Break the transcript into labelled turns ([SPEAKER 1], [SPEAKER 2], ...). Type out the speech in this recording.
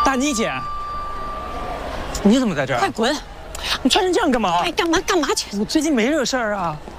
[SPEAKER 1] 大妮姐，你怎么在这儿？
[SPEAKER 2] 快滚！
[SPEAKER 1] 你穿成这样干嘛？
[SPEAKER 2] 哎，干嘛去？
[SPEAKER 1] 我最近没惹事儿啊。